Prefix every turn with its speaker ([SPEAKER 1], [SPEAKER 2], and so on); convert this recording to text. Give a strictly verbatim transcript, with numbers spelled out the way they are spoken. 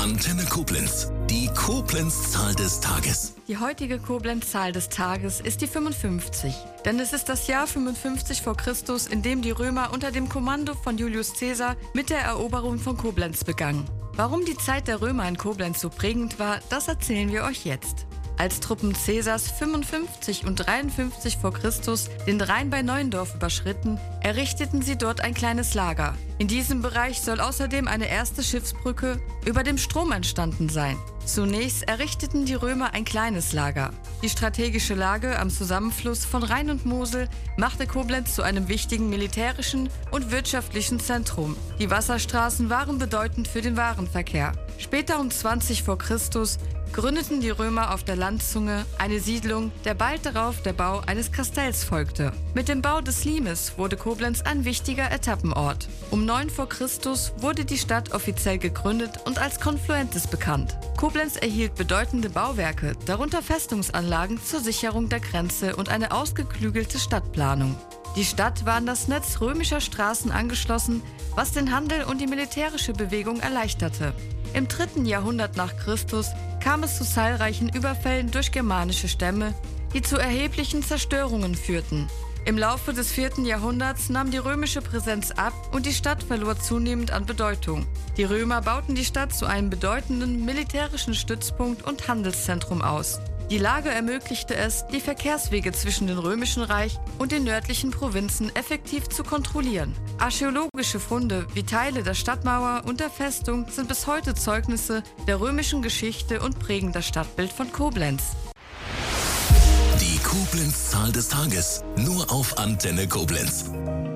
[SPEAKER 1] Antenne Koblenz. Die Koblenz-Zahl des Tages.
[SPEAKER 2] Die heutige Koblenz-Zahl des Tages ist die fünfundfünfzig. Denn es ist das Jahr fünfundfünfzig vor Christus, in dem die Römer unter dem Kommando von Julius Caesar mit der Eroberung von Koblenz begannen. Warum die Zeit der Römer in Koblenz so prägend war, das erzählen wir euch jetzt. Als Truppen Caesars fünfundfünfzig und dreiundfünfzig vor Christus den Rhein bei Neuendorf überschritten, errichteten sie dort ein kleines Lager. In diesem Bereich soll außerdem eine erste Schiffsbrücke über dem Strom entstanden sein. Zunächst errichteten die Römer ein kleines Lager. Die strategische Lage am Zusammenfluss von Rhein und Mosel machte Koblenz zu einem wichtigen militärischen und wirtschaftlichen Zentrum. Die Wasserstraßen waren bedeutend für den Warenverkehr. Später um zwanzig vor Christus gründeten die Römer auf der Landzunge eine Siedlung, der bald darauf der Bau eines Kastells folgte. Mit dem Bau des Limes wurde Koblenz ein wichtiger Etappenort. Um neun vor Christus wurde die Stadt offiziell gegründet und als Confluentes bekannt. Koblenz erhielt bedeutende Bauwerke, darunter Festungsanlagen zur Sicherung der Grenze und eine ausgeklügelte Stadtplanung. Die Stadt war an das Netz römischer Straßen angeschlossen, was den Handel und die militärische Bewegung erleichterte. Im dritten Jahrhundert nach Christus kam es zu zahlreichen Überfällen durch germanische Stämme, die zu erheblichen Zerstörungen führten. Im Laufe des vierten Jahrhunderts nahm die römische Präsenz ab und die Stadt verlor zunehmend an Bedeutung. Die Römer bauten die Stadt zu einem bedeutenden militärischen Stützpunkt und Handelszentrum aus. Die Lage ermöglichte es, die Verkehrswege zwischen dem Römischen Reich und den nördlichen Provinzen effektiv zu kontrollieren. Archäologische Funde wie Teile der Stadtmauer und der Festung sind bis heute Zeugnisse der römischen Geschichte und prägen das Stadtbild von Koblenz.
[SPEAKER 1] Die Koblenz-Zahl des Tages. Nur auf Antenne Koblenz.